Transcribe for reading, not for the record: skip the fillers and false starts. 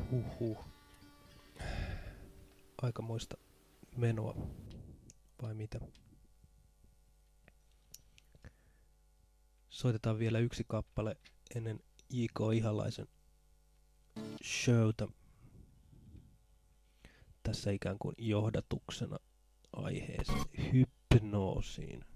Huhhuh. Aikamoista menoa, vai mitä? Soitetaan vielä yksi kappale ennen J.K. Ihalaisen showta. Tässä ikään kuin johdatuksena aiheeseen hypnoosiin.